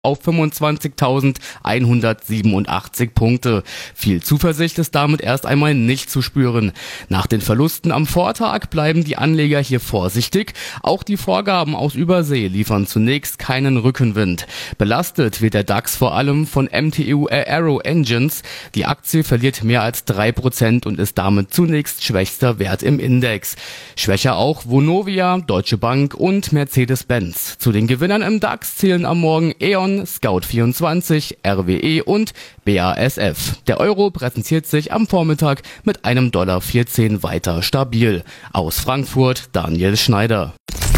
auf 25.187 Punkte. Viel Zuversicht ist damit erst einmal nicht zu spüren. Nach den Verlusten am Vortag bleiben die Anleger hier vorsichtig. Auch die Vorgaben aus Übersee liefern zunächst keinen Rückenwind. Belastet wird der DAX vor allem von MTU Aero Engines. Die Aktie verliert mehr als 3% und ist damit zunächst schwächster Wert im Index. Schwächer auch Vonovia, Deutsche Bank und Mercedes-Benz. Zu den Gewinnern im DAX zählen am Morgen E.ON, Scout24, RWE und BASF. Der Euro präsentiert sich am Vormittag mit einem $1,14 weiter stabil. Aus Frankfurt Daniel Schneider.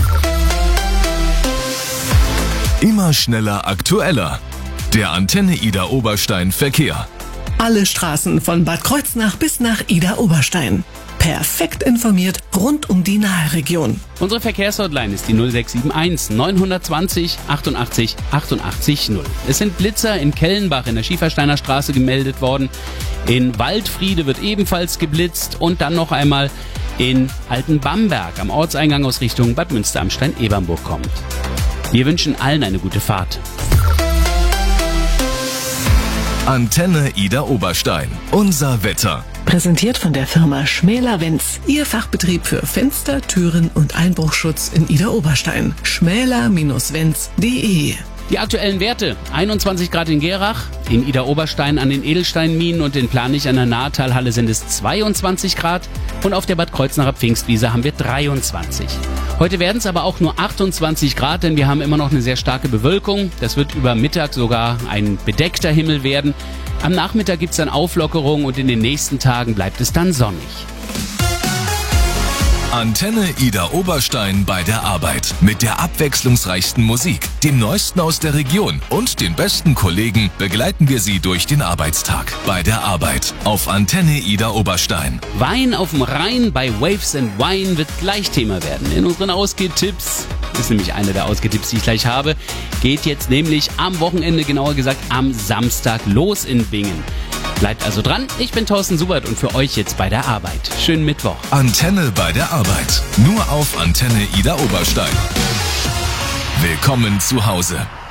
Immer schneller aktueller. Der Antenne Idar Oberstein Verkehr. Alle Straßen von Bad Kreuznach bis nach Idar Oberstein. Perfekt informiert rund um die Naheregion. Unsere Verkehrshotline ist die 0671 920 88 88 0. Es sind Blitzer in Kellenbach in der Schiefersteiner Straße gemeldet worden. In Waldfriede wird ebenfalls geblitzt und dann noch einmal in Altenbamberg am Ortseingang aus Richtung Bad Münster-Amstein-Ebernburg kommt. Wir wünschen allen eine gute Fahrt. Antenne Idar Oberstein. Unser Wetter. Präsentiert von der Firma Schmäler-Wenz. Ihr Fachbetrieb für Fenster, Türen und Einbruchschutz in Idar Oberstein. schmäler-wenz.de. Die aktuellen Werte: 21 Grad in Gerach, in Idar Oberstein an den Edelsteinminen und in Planich an der Nahetalhalle sind es 22 Grad und auf der Bad Kreuznacher Pfingstwiese haben wir 23. Heute werden es aber auch nur 28 Grad, denn wir haben immer noch eine sehr starke Bewölkung. Das wird über Mittag sogar ein bedeckter Himmel werden. Am Nachmittag gibt es dann Auflockerung und in den nächsten Tagen bleibt es dann sonnig. Antenne Idar Oberstein bei der Arbeit. Mit der abwechslungsreichsten Musik, dem Neuesten aus der Region und den besten Kollegen begleiten wir Sie durch den Arbeitstag. Bei der Arbeit auf Antenne Idar Oberstein. Wein auf dem Rhein bei Waves & Wine wird gleich Thema werden. In unseren Ausgehtipps, das ist nämlich einer der Ausgehtipps, die ich gleich habe, geht jetzt nämlich am Wochenende, genauer gesagt am Samstag, los in Bingen. Bleibt also dran, ich bin Thorsten Subert und für euch jetzt bei der Arbeit. Schönen Mittwoch. Antenne bei der Arbeit. Nur auf Antenne Idar Oberstein. Willkommen zu Hause.